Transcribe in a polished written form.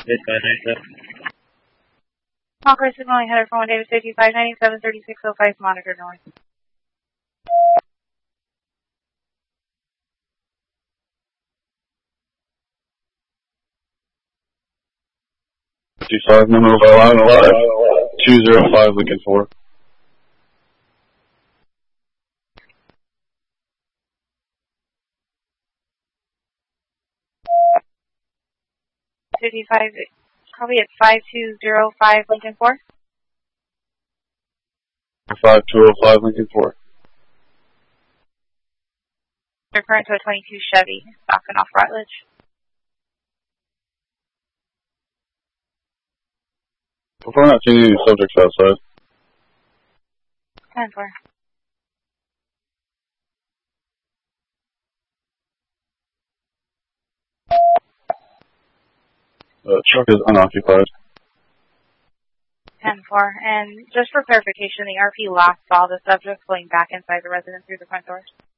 Concord signaling header for 1 David Safety 597 3605 monitor north. Number of line 205 Lincoln 4. 55, probably at 5205 Lincoln 4. 5205 Lincoln 4. Current to a 22 Chevy, knocking off Rutledge. We're not seeing any subjects outside. 10-4. Truck is unoccupied. 10-4. And just for clarification, the RP last saw the subject going back inside the residence through the front doors.